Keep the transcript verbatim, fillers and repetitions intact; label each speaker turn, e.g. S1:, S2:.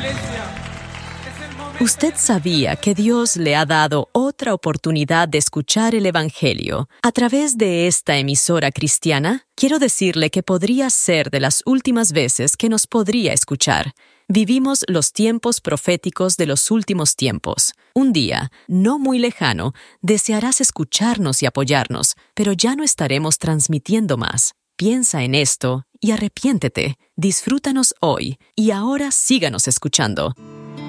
S1: ¿Usted sabía que Dios le ha dado otra oportunidad de escuchar el Evangelio a través de esta emisora cristiana? Quiero decirle que podría ser de las últimas veces que nos podría escuchar. Vivimos los tiempos proféticos de los últimos tiempos. Un día, no muy lejano, desearás escucharnos y apoyarnos, pero ya no estaremos transmitiendo más. Piensa en esto y arrepiéntete. Disfrútanos hoy y ahora síganos escuchando.